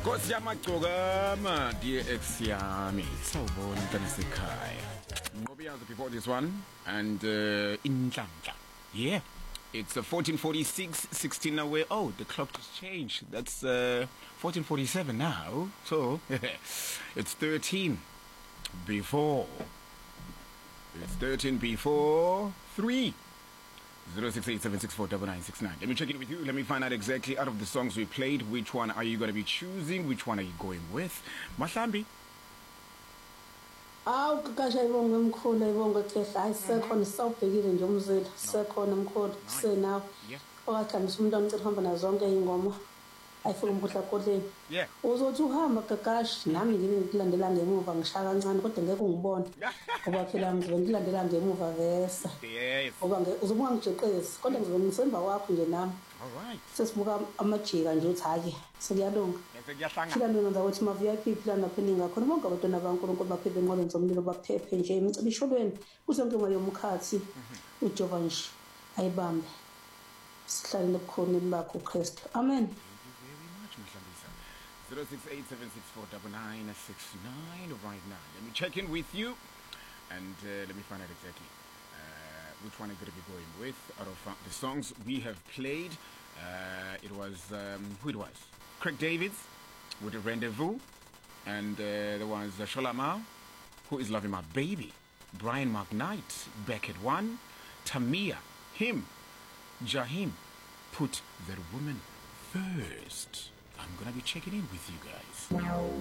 Nkosi yamagcokama, dear ex yami. Sawubona mntana sekhaya. Ngobiyazi before this one and inhlanhla. Yeah. It's 14:46, 16 away. Oh, the clock just changed. That's 14:47 now. So, it's 13 before. It's 13 before 3. 0687649969. Let me check in with you. Let me find out exactly out of the songs we played, which one are you going to be choosing? Which one are you going with? Mahlambi. Awu kasha ibonga emkhulu ibonga khehla ayisekhona sawubhekile nje umzila sekhona emkhulu kusenawo okakhambisa umuntu onicela uhamba nazo zonke izingoma ayifika umbuhla kodleni uzothi uhamba gagashi nami ngikulandela ngemuva ngishaya kancane kodwa ngeke ungibone ngoba phela ngizobe ngilandela ngemuva vesa ngoba uzobuka ngijeqezi kodwa ngizobe ngisemva wakho nje nami alright sesibuka amajika nje uthi hayi sekuyalunga phila nona zakuthi ma VIP phila napheningi ngakhona bonke abantwana baNkulunkulu baphephe enqolweni zomlilo baphephe nje imicibisholweni uzonke ngayomkhathi uJehova nje ayibambe sihlale nobukhoneni bakho uKristu amen. 0687649969 right now. Let me check in with you and let me find out exactly which one I'm going to be going with out of the songs we have played. It was who it was? Craig Davids with a Rendezvous, and there was Sholama, Who Is Loving My Baby, Brian McKnight, Back at One, Tamia, him, Jahim, Put That Woman First. I'm gonna be checking in with you guys.